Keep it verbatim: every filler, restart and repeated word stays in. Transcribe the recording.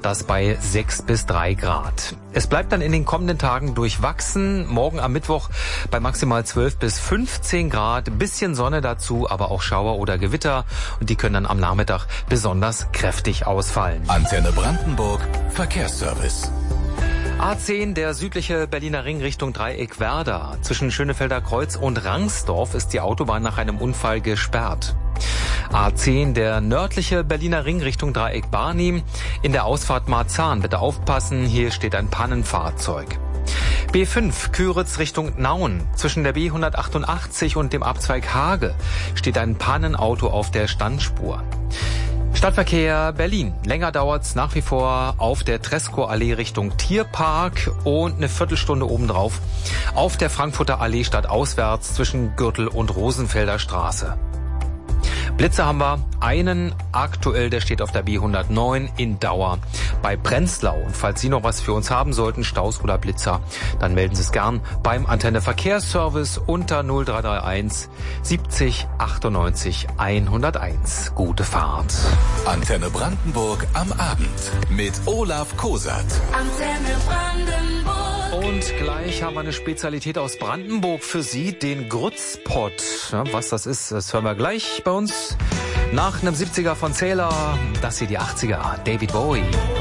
das bei sechs bis drei Grad. Es bleibt dann in den kommenden Tagen durchwachsen. Morgen am Mittwoch bei maximal zwölf bis fünfzehn Grad. Bisschen Sonne dazu, aber auch Schauer oder Gewitter. Und die können dann am Nachmittag besonders kräftig ausfallen. Antenne Brandenburg, Verkehrsservice. A zehn, der südliche Berliner Ring Richtung Dreieck-Werder. Zwischen Schönefelder Kreuz und Rangsdorf ist die Autobahn nach einem Unfall gesperrt. A zehn, der nördliche Berliner Ring Richtung Dreieck-Barnim. In der Ausfahrt Marzahn bitte aufpassen, hier steht ein Pannenfahrzeug. B fünf, Küritz Richtung Nauen. Zwischen der B hundertachtundachtzig und dem Abzweig Hage steht ein Pannenauto auf der Standspur. Stadtverkehr Berlin. Länger dauert's nach wie vor auf der Tresco-Allee Richtung Tierpark und eine Viertelstunde obendrauf auf der Frankfurter Allee stadtauswärts zwischen Gürtel und Rosenfelder Straße. Blitze haben wir einen aktuell, der steht auf der B hundertneun in Dauer bei Prenzlau. Und falls Sie noch was für uns haben sollten, Staus oder Blitzer, dann melden Sie es gern beim Antenne Verkehrsservice unter null drei drei eins siebzig achtundneunzig hunderteins. Gute Fahrt. Antenne Brandenburg am Abend mit Olaf Kosat. Antenne Brandenburg. Und gleich haben wir eine Spezialität aus Brandenburg für Sie, den Grützpott. Ja, was das ist, das hören wir gleich bei uns. Nach einem siebziger von Sailor, das hier die achtziger, David Bowie.